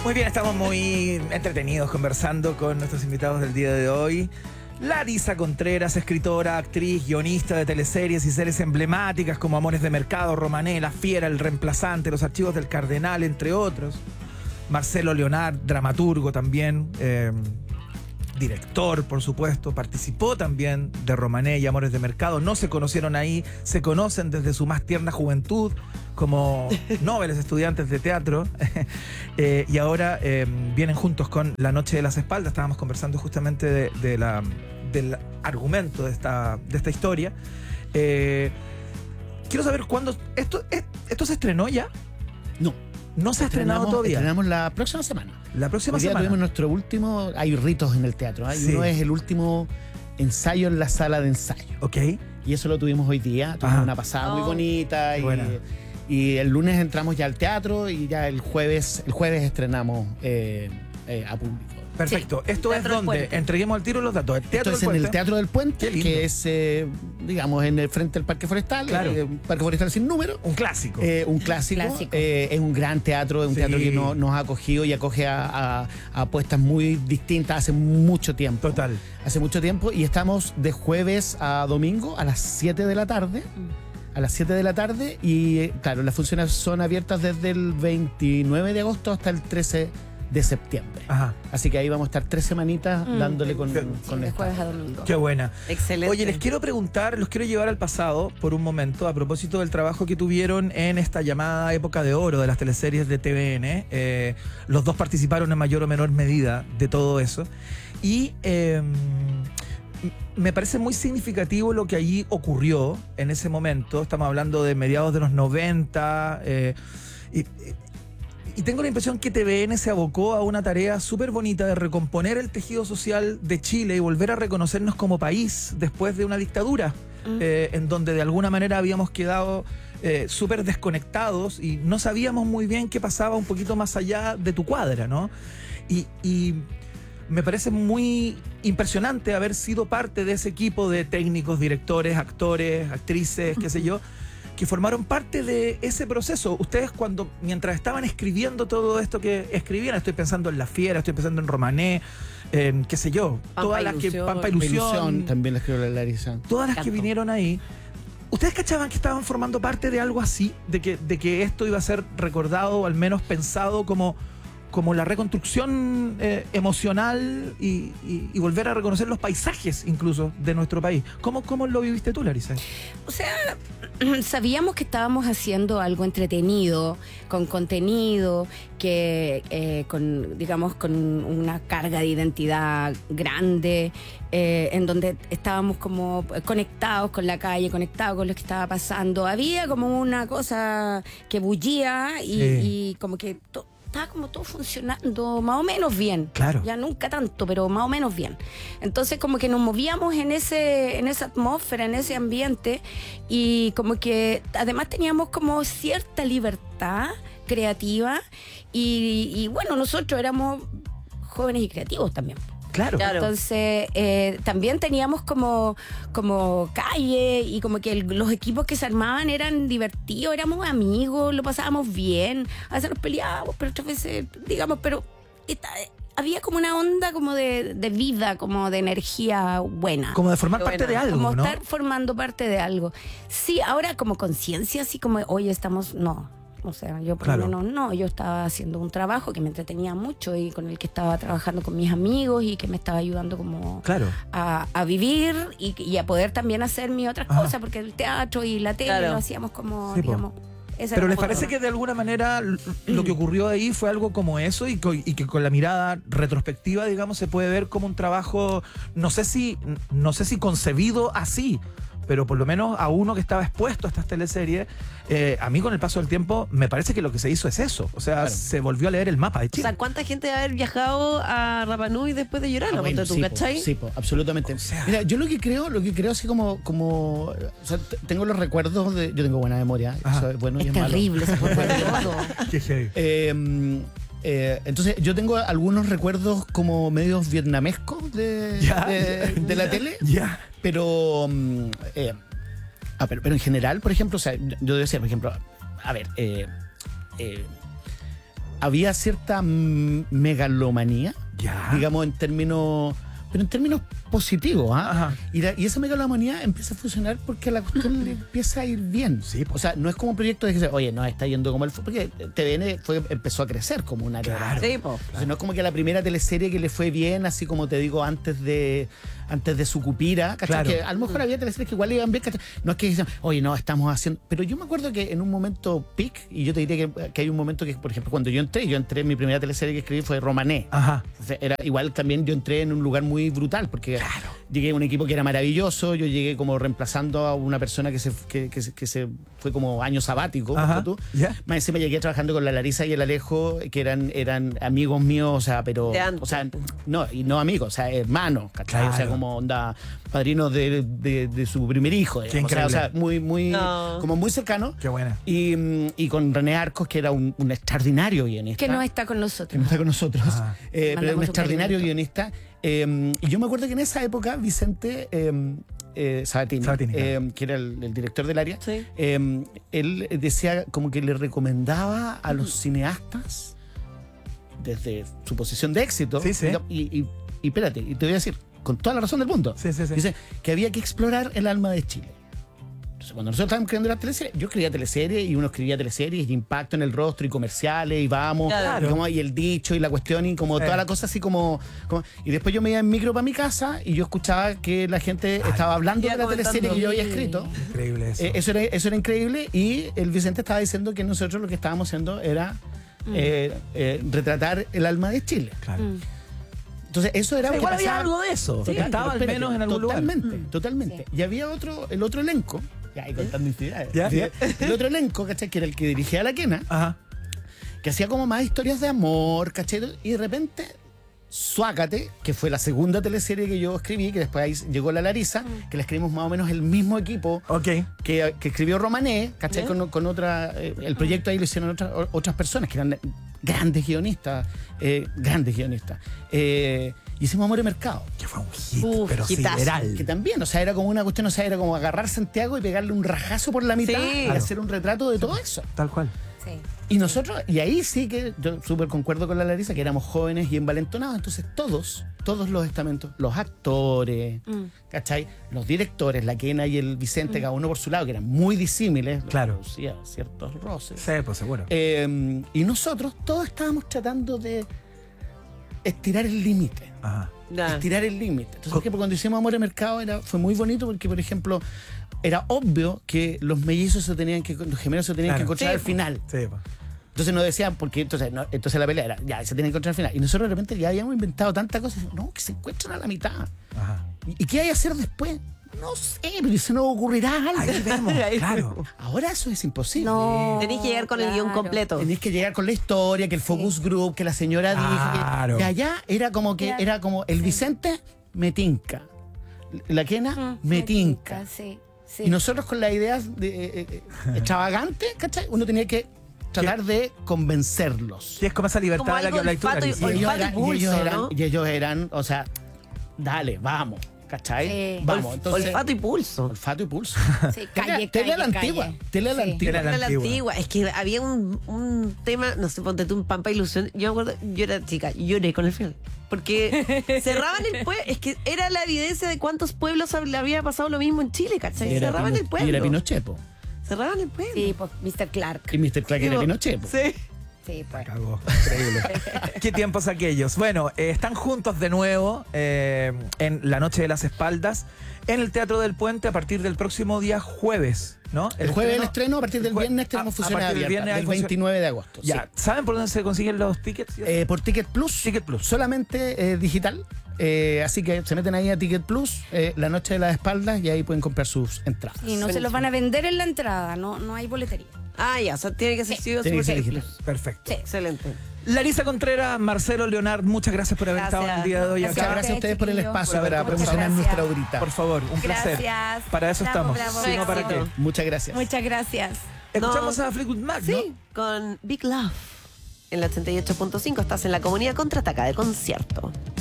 Muy bien, estamos muy entretenidos conversando con nuestros invitados del día de hoy. Larisa Contreras, escritora, actriz, guionista de teleseries y series emblemáticas como Amores de Mercado, Romané, La Fiera, El Reemplazante, Los Archivos del Cardenal, entre otros. Marcelo Leonard, dramaturgo también, director, por supuesto, participó también de Romané y Amores de Mercado. No se conocieron ahí, se conocen desde su más tierna juventud como nobles estudiantes de teatro y ahora vienen juntos con La Noche de las Espaldas. Estábamos conversando justamente del argumento de esta historia. Quiero saber cuándo... ¿Esto se estrenó ya? No se ha estrenado todavía. Estrenamos la próxima semana. La próxima semana. Tuvimos nuestro último... Hay ritos en el teatro. Sí. Uno es el último ensayo en la sala de ensayo. Ok. Y eso lo tuvimos hoy día. Tuvimos una pasada muy bonita. Y el lunes entramos ya al teatro y ya el jueves estrenamos a público. Perfecto. Sí, ¿esto es donde? Entreguemos al tiro los datos. Esto es en el Teatro del Puente, que es, digamos, en el frente del Parque Forestal. Claro. Parque Forestal sin número. Un clásico. Un clásico. Es un gran teatro, un teatro que nos ha acogido y acoge a apuestas muy distintas hace mucho tiempo. Total. Hace mucho tiempo. Y estamos de jueves a domingo a las 7 de la tarde. A las 7 de la tarde. Y, claro, las funciones son abiertas desde el 29 de agosto hasta el 13 de septiembre. Ajá. Así que ahí vamos a estar 3 semanitas dándole con de jueves a domingo. Qué buena. Excelente. Oye, les quiero preguntar, los quiero llevar al pasado por un momento a propósito del trabajo que tuvieron en esta llamada época de oro de las teleseries de TVN. Los dos participaron en mayor o menor medida de todo eso. Y me parece muy significativo lo que allí ocurrió en ese momento. Estamos hablando de mediados de los 90. Y tengo la impresión que TVN se abocó a una tarea súper bonita de recomponer el tejido social de Chile y volver a reconocernos como país después de una dictadura, en donde de alguna manera habíamos quedado súper desconectados y no sabíamos muy bien qué pasaba un poquito más allá de tu cuadra, ¿no? Y me parece muy impresionante haber sido parte de ese equipo de técnicos, directores, actores, actrices, qué sé yo, que formaron parte de ese proceso. Ustedes mientras estaban escribiendo todo esto que escribían, estoy pensando en La Fiera, estoy pensando en Romané, en qué sé yo, todas las que Pampa Ilusión, también la escribió la Larisa. Todas las que vinieron ahí. ¿Ustedes cachaban que estaban formando parte de algo así? De que esto iba a ser recordado o al menos pensado como la reconstrucción emocional y volver a reconocer los paisajes incluso de nuestro país. ¿Cómo lo viviste tú, Larisa? O sea, sabíamos que estábamos haciendo algo entretenido, con contenido, que con una carga de identidad grande, en donde estábamos como conectados con la calle, conectados con lo que estaba pasando. Había como una cosa que bullía y como que estaba como todo funcionando más o menos bien. Claro. Ya nunca tanto, pero más o menos bien. Entonces como que nos movíamos en esa atmósfera, en ese ambiente, y como que además teníamos como cierta libertad creativa y bueno, nosotros éramos jóvenes y creativos también. Claro. Entonces también teníamos como calle y como que los equipos que se armaban eran divertidos, éramos amigos, lo pasábamos bien, a veces nos peleábamos, pero otras veces, digamos, pero había como una onda como de vida, como de energía buena. Como de formar parte de algo, como ¿no? Estar formando parte de algo. Sí, ahora como conciencia, así como hoy estamos, no. O sea, yo por lo menos no, yo estaba haciendo un trabajo que me entretenía mucho y con el que estaba trabajando con mis amigos y que me estaba ayudando como a vivir y a poder también hacer mis otras cosas, porque el teatro y la tele lo hacíamos como, digamos... Pero ¿les parece que de alguna manera lo que ocurrió ahí fue algo como eso y que con la mirada retrospectiva, digamos, se puede ver como un trabajo, no sé si concebido así, pero por lo menos a uno que estaba expuesto a estas teleseries, a mí con el paso del tiempo me parece que lo que se hizo es eso. O sea, se volvió a leer el mapa de Chile. O sea, ¿cuánta gente va a haber viajado a Rapa Nui después de llorar? Bueno, ¿tú, cachai? Sí, absolutamente. O sea, mira, yo lo que creo así como o sea, tengo los recuerdos de... Yo tengo buena memoria. Eso es bueno y es terrible malo. Qué heavy. Entonces yo tengo algunos recuerdos como medios vietnamescos de la tele. Pero en general, por ejemplo, o sea, yo decía, por ejemplo, a ver, había cierta megalomanía, Ya. digamos pero en términos positivos, ¿ah? Ajá. Y esa megalomanía empieza a funcionar porque a la cuestión le empieza a ir bien. Sí, O sea, no es como un proyecto de que, oye, no, está yendo como el... Porque TVN empezó a crecer como un área. Claro. Sí, po. Entonces, no es como que la primera teleserie que le fue bien, así como te digo, antes de su cupira, ¿cachai? Claro. Que a lo mejor había teleseries que igual le iban bien, ¿cachai? No es que dicen, oye, no, estamos haciendo... Pero yo me acuerdo que en un momento peak, y yo te diría que hay un momento que, por ejemplo, cuando yo entré, mi primera teleserie que escribí fue Romané. Ajá. Entonces, era igual también yo entré en un lugar muy brutal, porque llegué a un equipo que era maravilloso, yo llegué como reemplazando a una persona que se fue como año sabático, Ajá. tú. Ya. Más encima llegué trabajando con la Larisa y el Alejo, que eran amigos míos, o sea, pero... De antes. O sea, no, y no amigos, o sea, hermanos, ¿cachai? Claro. O sea, como onda padrinos de su primer hijo, digamos. Qué O sea, increíble. muy No. como muy cercano. Qué buena. Y con René Arcos, que era un extraordinario guionista. Que no está con Que nosotros. no está con nosotros, Ah. pero es Mandamos un un extraordinario cariñito. guionista. Y yo me acuerdo que en esa época Vicente Sabatini, Sabatini, claro. que era el director del área, Sí. él decía como que le recomendaba a los cineastas, desde su posición de éxito, Sí, sí. y espérate, y te voy a decir, con toda la razón del mundo, Sí, sí, sí. dice que había que explorar el alma de Chile. Entonces, cuando nosotros estábamos creando las teleseries, yo escribía teleseries y uno escribía teleseries y impacto en el rostro y comerciales y vamos, Claro. y el dicho y la cuestión y como toda la cosa así como... Y después yo me iba en micro para mi casa y yo escuchaba que la gente estaba hablando Ya de la comentando. teleserie que yo había escrito. Increíble eso. Eso era increíble y el Vicente estaba diciendo que nosotros lo que estábamos haciendo era retratar el alma de Chile. Claro. Entonces eso era... Sí, lo que igual había pasaba- algo de eso. Total, Estaba pero al espérate, menos en algún lugar. Totalmente. Y había el otro elenco, ya ahí contando intimidades. Ya, ya. El otro elenco, ¿cachai? Que era el que dirigía la Quena, Ajá. que hacía como más historias de amor, ¿cachai? Y de repente, Suácate, que fue la segunda teleserie que yo escribí, que después ahí llegó la Larisa, que la escribimos más o menos el mismo equipo Ok. que escribió Romané, ¿cachai? ¿Ya? Con otra... el proyecto ahí lo hicieron otras personas que eran grandes guionistas. Y hicimos Amor y Mercado. Que fue un hit, Uf, pero hitazo. sideral. Que también, o sea, era como una cuestión, o sea, era como agarrar Santiago y pegarle un rajazo por la mitad Sí. y Claro. hacer un retrato de todo eso. Tal cual. Sí. Y nosotros, y ahí sí que yo súper concuerdo con la Larisa, que éramos jóvenes y envalentonados, entonces todos los estamentos, los actores, ¿cachai? Los directores, la Quena y el Vicente, cada uno por su lado, que eran muy disímiles, Claro. producía ciertos roces. Sí, pues seguro. Y nosotros todos estábamos tratando de estirar el límite. Ajá. Ya. Estirar el límite. Entonces, por ejemplo, cuando hicimos Amor de Mercado fue muy bonito porque, por ejemplo, era obvio que los mellizos los gemelos se tenían Claro. que encontrar Sí, al final. Sí, pues. Entonces nos decían, porque entonces la pelea era, ya, se tienen que encontrar al final. Y nosotros de repente ya habíamos inventado tantas cosas, no, que se encuentran a la mitad. Ajá. ¿Y qué hay que hacer después? No sé, pero se nos ocurrirá algo. Ahí vemos, Ahí claro. Ahora eso es imposible. No. Tenés que llegar con el guión claro. completo. Tenés que llegar con la historia, que el focus group, que la señora Claro. dijo. Que allá era como el Vicente me tinca. La Quena me tinca. Sí, sí. Y nosotros con las ideas extravagantes, ¿cachai? Uno tenía que tratar de convencerlos. Sí, es como esa libertad Como de la que algo habláis tú, olfato y- Larisa. Y ellos, olfato y eran, pulso, ¿no? y ellos eran, o sea, dale, vamos, ¿cachai? Sí. Vamos, entonces. Olfato y pulso. Olfato y pulso. Sí, calle, Tele a la calle, antigua. calle. Tele a la Sí. antigua. Era la Era la antigua. antigua. Es que había un tema, no sé, ponte tú un Pampa Ilusión. Yo me acuerdo, yo era chica, lloré con el final. Porque cerraban el pueblo. Es que era la evidencia de cuántos pueblos le había pasado lo mismo en Chile, ¿cachai? Cerraban el pueblo. Y era Pinochet, po. Cerraban el pueblo. Sí, pues Mr. Clark. Y Mr. Clark era Pinochet, po. Sí. Sí, pues. Cagó. Increíble. Qué tiempos aquellos. Bueno, están juntos de nuevo en La Noche de las Espaldas en el Teatro del Puente a partir del próximo día jueves, ¿no? El jueves el estreno, a partir del viernes tenemos a funciones partir del abiertas. viernes hay Del función- 29 de agosto. Ya, ¿saben por dónde se consiguen los tickets? Sí. Por Ticket Plus. Ticket Plus. Solamente digital. Así que se meten ahí a Ticket Plus, La Noche de las Espaldas, y ahí pueden comprar sus entradas. Y no se los van a vender en la entrada, no hay boletería. Ah, ya, o sea, tiene que ser sí o sí Tiene que ser porque- digital. Perfecto. Sí. Excelente. Larisa Contreras, Marcelo Leonard, muchas gracias por haber estado en el día de hoy Gracias. Muchas acá. gracias a ustedes por el chiquillos. espacio Por haber para conversado. promocionar Muchas nuestra gracias. horita. Por favor, un placer. Gracias. Para eso Bravo, estamos. bravo, Si no, ¿para éxito. qué? Muchas gracias. Muchas gracias. Escuchamos No. a Fleetwood Mac, ¿no? Sí, con Big Love. En la 88.5 estás en la comunidad Contraataca de concierto.